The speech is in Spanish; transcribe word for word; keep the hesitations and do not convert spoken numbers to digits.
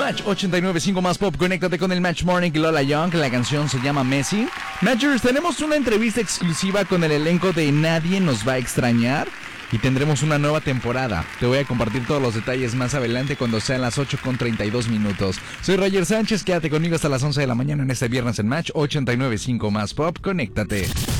Match ochenta y nueve punto cinco más pop. Conéctate con el Match Morning y Lola Young. La canción se llama Messi. Matchers, tenemos una entrevista exclusiva con el elenco de Nadie Nos Va a Extrañar. Y tendremos una nueva temporada. Te voy a compartir todos los detalles más adelante cuando sean las ocho con treinta y dos minutos. Soy Roger Sánchez, quédate conmigo hasta las once de la mañana en este viernes en Match ochenta y nueve punto cinco más pop. Conéctate.